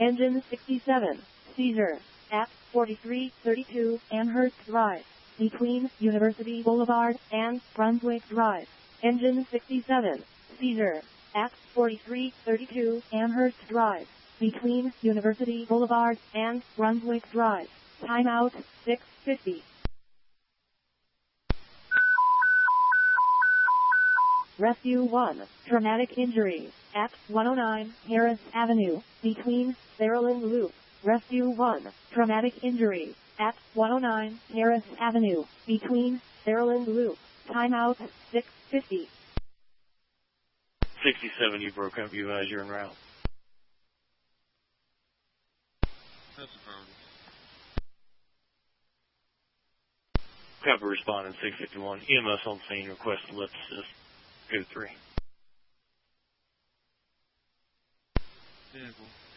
Engine 67. Seizure. At 4332 Amherst Drive. Between University Boulevard and Brunswick Drive. Engine 67. Seizure. At 4332 Amherst Drive. Between University Boulevard and Brunswick Drive. Timeout 6:50. Rescue 1. Traumatic injury. At 109 Harris Avenue. Between Saraland Loop. Rescue 1. Traumatic injury. At 109 Harris Avenue. Between Saraland Loop. Timeout 6:50. 67, you broke up. You you're en route. That's a problem. Copy responding 651. EMS on scene. Request lift assist. Go 3. Vehicle.